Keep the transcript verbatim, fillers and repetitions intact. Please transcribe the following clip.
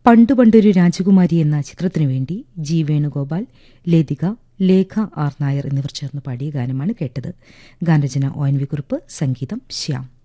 പണ്ടു പണ്ടൊരു രാജകുമാരി എന്ന ചിത്രത്തിനു വേണ്ടി ജി വേണുഗോപാൽ, ലതിക, ലേഖ ആർ നായർ എന്നിവർ ചേർന്ന് പാടിയ ഗാനമാണ് കേട്ടത്. ഗാനരചന ഒ എൻ വി കുറുപ്പ്, സംഗീതം ശ്യാം.